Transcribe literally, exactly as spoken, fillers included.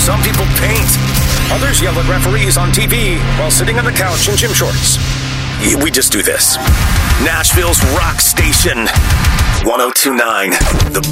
Some people paint. Others yell at referees on T V while sitting on the couch in gym shorts. We just do this. Nashville's rock station, one oh two point nine. The